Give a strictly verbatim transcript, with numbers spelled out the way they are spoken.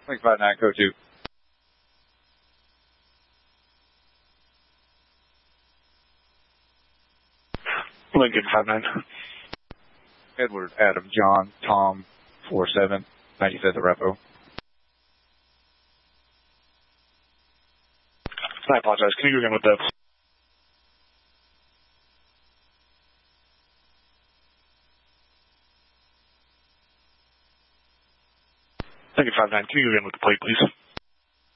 Lincoln five nine, code two. Lincoln five nine. Edward, Adam, John, Tom, four seven, ninety-fifth Arepo. I apologize. Can you go again with that? Lincoln five nine. Can you go again with the plate, please?